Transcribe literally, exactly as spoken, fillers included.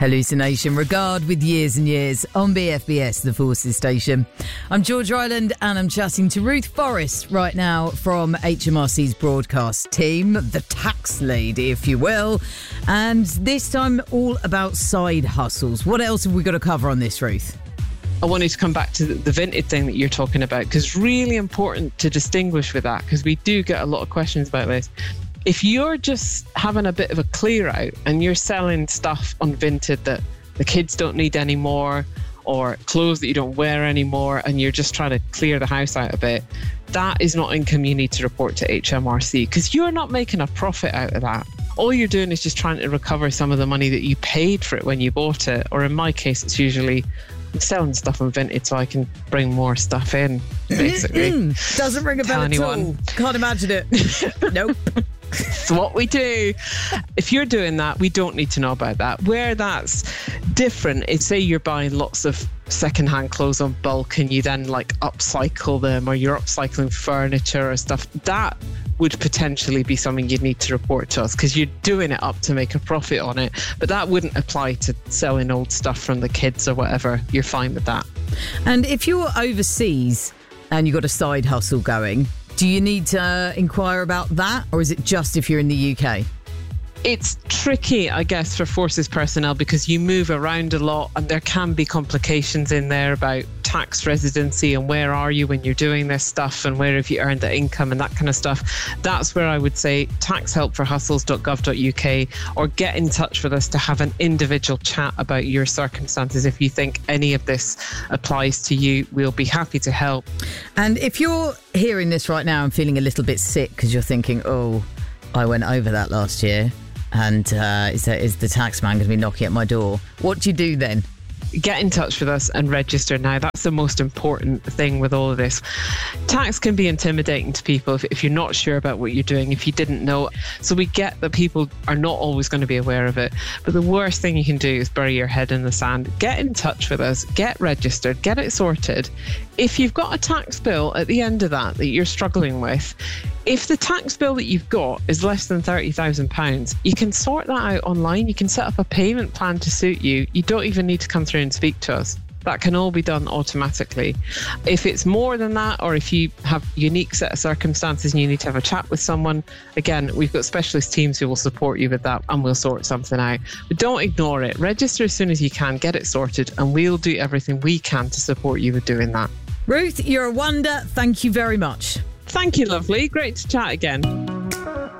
Hallucination Regard with Years and Years on B F B S, the Forces station. I'm George Ryland and I'm chatting to Ruth Forrest right now from H M R C's broadcast team, the tax lady, if you will. And this time all about side hustles. What else have we got to cover on this, Ruth? I wanted to come back to the Vinted thing that you're talking about, because it's really important to distinguish with that, because we do get a lot of questions about this. If you're just having a bit of a clear out and you're selling stuff on Vinted that the kids don't need anymore, or clothes that you don't wear anymore, and you're just trying to clear the house out a bit, that is not income you need to report to H M R C, because you're not making a profit out of that. All you're doing is just trying to recover some of the money that you paid for it when you bought it. Or in my case, it's usually I'm selling stuff on Vinted so I can bring more stuff in, basically. Mm-mm. Doesn't ring a bell at all. Can't imagine it. Nope. It's what we do. If you're doing that, we don't need to know about that. Where that's different is, say you're buying lots of secondhand clothes on bulk and you then like upcycle them, or you're upcycling furniture or stuff. That would potentially be something you'd need to report to us, because you're doing it up to make a profit on it. But that wouldn't apply to selling old stuff from the kids or whatever. You're fine with that. And if you're overseas and you've got a side hustle going, do you need to uh, inquire about that, or is it just if you're in the U K? It's tricky, I guess, for Forces personnel, because you move around a lot and there can be complications in there about tax residency and where are you when you're doing this stuff and where have you earned the income and that kind of stuff. That's where I would say tax help for hustles dot gov dot U K, or get in touch with us to have an individual chat about your circumstances. If you think any of this applies to you, we'll be happy to help. And if you're hearing this right now and feeling a little bit sick because you're thinking, oh, I went over that last year, and uh, is, that, is the tax man going to be knocking at my door? What do you do then? Get in touch with us and register now. That's the most important thing with all of this. Tax can be intimidating to people if, if you're not sure about what you're doing, if you didn't know. So we get that people are not always going to be aware of it. But the worst thing you can do is bury your head in the sand. Get in touch with us, get registered, get it sorted. If you've got a tax bill at the end of that that you're struggling with, if the tax bill that you've got is less than thirty thousand pounds, you can sort that out online. You can set up a payment plan to suit you. You don't even need to come through and speak to us. That can all be done automatically. If it's more than that, or if you have a unique set of circumstances and you need to have a chat with someone, again, we've got specialist teams who will support you with that and we'll sort something out. But don't ignore it. Register as soon as you can, get it sorted, and we'll do everything we can to support you with doing that. Ruth, you're a wonder. Thank you very much. Thank you, lovely. Great to chat again.